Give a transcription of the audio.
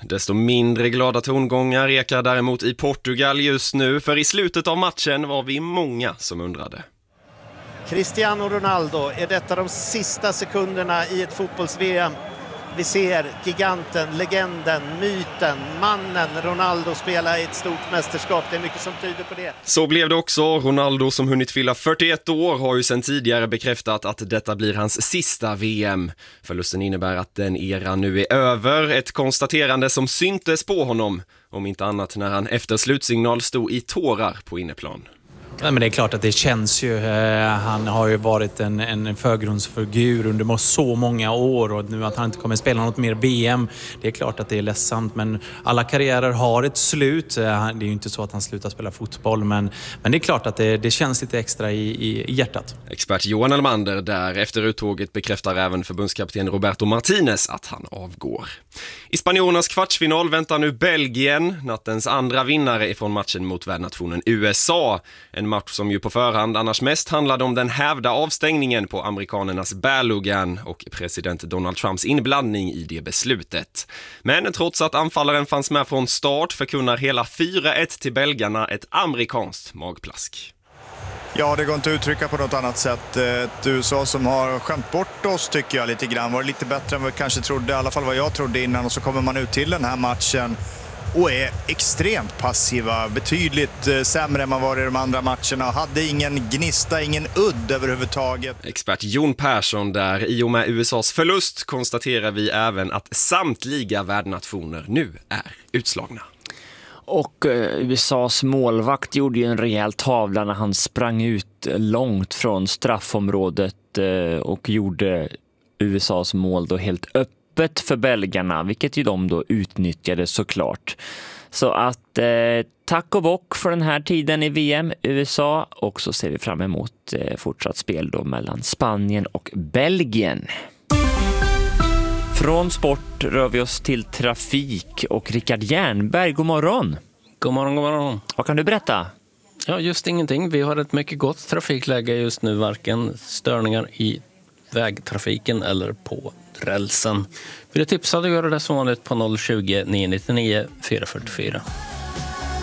Desto mindre glada tongångar ekar däremot i Portugal just nu, för i slutet av matchen var vi många som undrade. Cristiano Ronaldo, är detta de sista sekunderna i ett fotbolls-VM? Vi ser giganten, legenden, myten, mannen Ronaldo spela i ett stort mästerskap. Det är mycket som tyder på det. Så blev det också. Ronaldo, som hunnit fylla 41 år, har ju sedan tidigare bekräftat att detta blir hans sista VM. Förlusten innebär att den eran nu är över. Ett konstaterande som syntes på honom, om inte annat när han efter slutsignal stod i tårar på inneplan. Ja, men det är klart att det känns ju. Han har ju varit en förgrundsfigur under så många år, och nu att han inte kommer spela något mer VM, det är klart att det är ledsamt, men alla karriärer har ett slut. Det är ju inte så att han slutar spela fotboll, men det är klart att det känns lite extra i hjärtat. Expert Johan Elmander där efter uttåget bekräftar även förbundskapten Roberto Martinez att han avgår. I spanjorernas kvartsfinal väntar nu Belgien, nattens andra vinnare ifrån matchen mot värdnationen USA. En match som ju på förhand annars mest handlade om den hävda avstängningen på amerikanernas bärlogan och president Donald Trumps inblandning i det beslutet. Men trots att anfallaren fanns med från start förkunnar hela 4-1 till belgarna ett amerikanskt magplask. Ja, det går inte att uttrycka på något annat sätt. Ett USA som har skämt bort oss, tycker jag, lite grann. Var lite bättre än vad vi kanske trodde, i alla fall vad jag trodde innan. Och så kommer man ut till den här matchen och är extremt passiva. Betydligt sämre än man var i de andra matcherna. Hade ingen gnista, ingen udd överhuvudtaget. Expert Jon Persson där. I och med USAs förlust konstaterar vi även att samtliga värdnationer nu är utslagna. Och USAs målvakt gjorde ju en rejäl tavla när han sprang ut långt från straffområdet och gjorde USAs mål då helt öppet för belgarna, vilket ju de då utnyttjade såklart. Så att tack och bock för den här tiden i VM USA, och så ser vi fram emot fortsatt spel då mellan Spanien och Belgien. Från sport rör vi oss till trafik, och Rickard Jernberg, god morgon. God morgon, god morgon. Vad kan du berätta? Ja, just ingenting. Vi har ett mycket gott trafikläge just nu, varken störningar i vägtrafiken eller på rälsen. Vill du tipsa, du gör det som vanligt på 020 999 444.